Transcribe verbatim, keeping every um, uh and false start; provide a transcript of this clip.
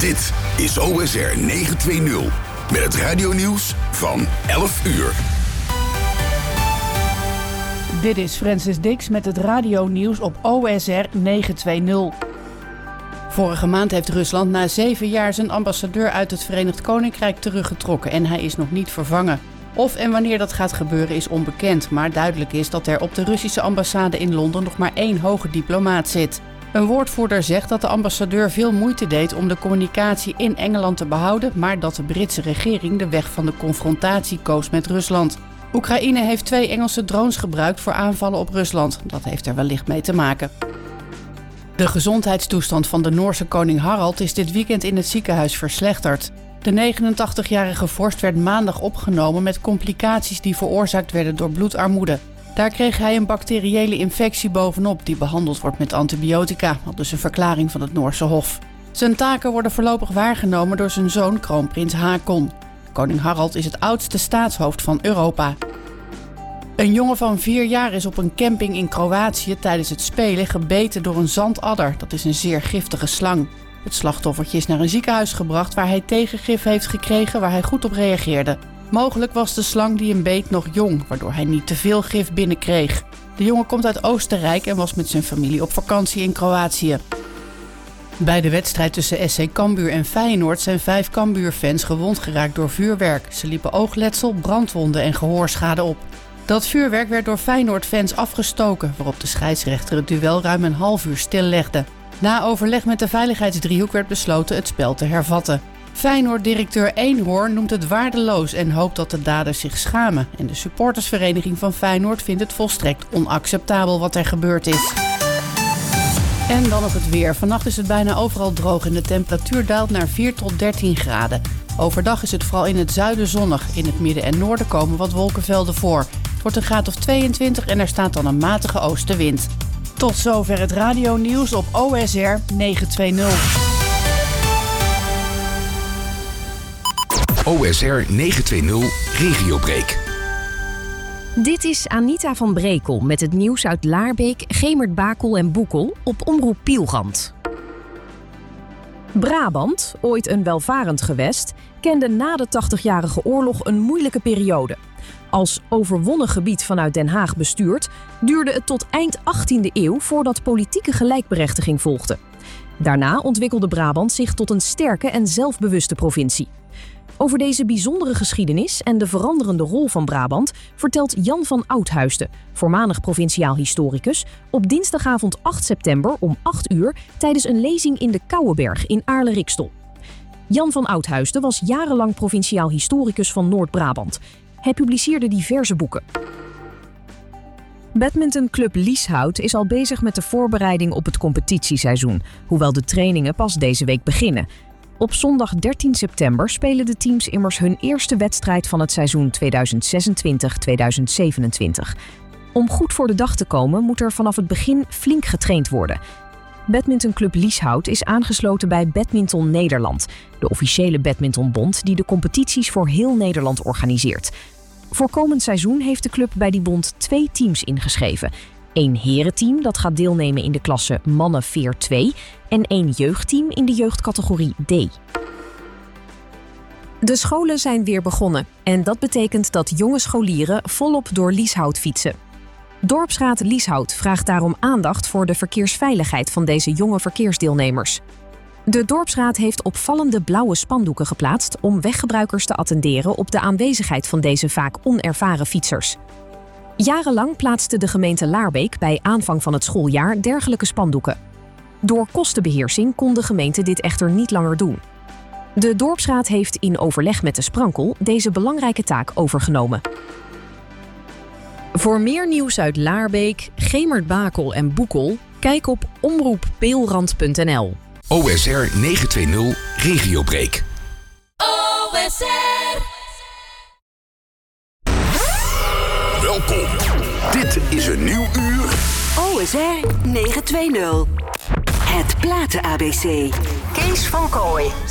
Dit is O S R negenhonderdtwintig met het radionieuws van elf uur. Dit is Francis Dix met het radionieuws op O S R negenhonderdtwintig. Vorige maand heeft Rusland na zeven jaar zijn ambassadeur uit het Verenigd Koninkrijk teruggetrokken en hij is nog niet vervangen. Of en wanneer dat gaat gebeuren is onbekend, maar duidelijk is dat er op de Russische ambassade in Londen nog maar één hoge diplomaat zit. Een woordvoerder zegt dat de ambassadeur veel moeite deed om de communicatie in Engeland te behouden, maar dat de Britse regering de weg van de confrontatie koos met Rusland. Oekraïne heeft twee Engelse drones gebruikt voor aanvallen op Rusland. Dat heeft er wellicht mee te maken. De gezondheidstoestand van de Noorse koning Harald is dit weekend in het ziekenhuis verslechterd. De negenentachtigjarige vorst werd maandag opgenomen met complicaties die veroorzaakt werden door bloedarmoede. Daar kreeg hij een bacteriële infectie bovenop die behandeld wordt met antibiotica, aldus een verklaring van het Noorse Hof. Zijn taken worden voorlopig waargenomen door zijn zoon kroonprins Haakon. Koning Harald is het oudste staatshoofd van Europa. Een jongen van vier jaar is op een camping in Kroatië tijdens het spelen gebeten door een zandadder. Dat is een zeer giftige slang. Het slachtoffertje is naar een ziekenhuis gebracht waar hij tegengif heeft gekregen waar hij goed op reageerde. Mogelijk was de slang die hem beet nog jong, waardoor hij niet te veel gif binnenkreeg. De jongen komt uit Oostenrijk en was met zijn familie op vakantie in Kroatië. Bij de wedstrijd tussen S C Cambuur en Feyenoord zijn vijf Cambuur-fans gewond geraakt door vuurwerk. Ze liepen oogletsel, brandwonden en gehoorschade op. Dat vuurwerk werd door Feyenoord-fans afgestoken, waarop de scheidsrechter het duel ruim een half uur stillegde. Na overleg met de veiligheidsdriehoek werd besloten het spel te hervatten. Feyenoord-directeur Eenhoorn noemt het waardeloos en hoopt dat de daders zich schamen. En de supportersvereniging van Feyenoord vindt het volstrekt onacceptabel wat er gebeurd is. En dan nog het weer. Vannacht is het bijna overal droog en de temperatuur daalt naar vier tot dertien graden. Overdag is het vooral in het zuiden zonnig. In het midden en noorden komen wat wolkenvelden voor. Het wordt een graad of tweeëntwintig en er staat dan een matige oostenwind. Tot zover het radionieuws op O S R negenhonderdtwintig. O S R negenhonderdtwintig Regiobreak. Dit is Anita van Brekel met het nieuws uit Laarbeek, Gemert, Bakel en Boekel op Omroep Pielrand. Brabant, ooit een welvarend gewest, kende na de tachtigjarige oorlog een moeilijke periode. Als overwonnen gebied vanuit Den Haag bestuurd, duurde het tot eind achttiende eeuw voordat politieke gelijkberechtiging volgde. Daarna ontwikkelde Brabant zich tot een sterke en zelfbewuste provincie. Over deze bijzondere geschiedenis en de veranderende rol van Brabant vertelt Jan van Oudhuisden, voormalig provinciaal historicus, op dinsdagavond acht september om acht uur tijdens een lezing in de Kouwenberg in Aarle-Rikstel. Jan van Oudhuisden was jarenlang provinciaal historicus van Noord-Brabant. Hij publiceerde diverse boeken. Badmintonclub Lieshout is al bezig met de voorbereiding op het competitieseizoen, hoewel de trainingen pas deze week beginnen. Op zondag dertien september spelen de teams immers hun eerste wedstrijd van het seizoen tweeduizend zesentwintig tweeduizend zevenentwintig. Om goed voor de dag te komen moet er vanaf het begin flink getraind worden. Badmintonclub Lieshout is aangesloten bij Badminton Nederland, de officiële badmintonbond die de competities voor heel Nederland organiseert. Voor komend seizoen heeft de club bij die bond twee teams ingeschreven. Eén herenteam dat gaat deelnemen in de klasse mannen veer twee en één jeugdteam in de jeugdcategorie D. De scholen zijn weer begonnen en dat betekent dat jonge scholieren volop door Lieshout fietsen. Dorpsraad Lieshout vraagt daarom aandacht voor de verkeersveiligheid van deze jonge verkeersdeelnemers. De dorpsraad heeft opvallende blauwe spandoeken geplaatst om weggebruikers te attenderen op de aanwezigheid van deze vaak onervaren fietsers. Jarenlang plaatste de gemeente Laarbeek bij aanvang van het schooljaar dergelijke spandoeken. Door kostenbeheersing kon de gemeente dit echter niet langer doen. De dorpsraad heeft in overleg met de Sprankel deze belangrijke taak overgenomen. Voor meer nieuws uit Laarbeek, Gemert, Bakel en Boekel, kijk op omroep peelrand punt n l. O S R negenhonderdtwintig Regiobreak. O S R. Welkom. Dit is een nieuw uur. O S R negenhonderdtwintig. Het platen-A B C. Kees van Kooij.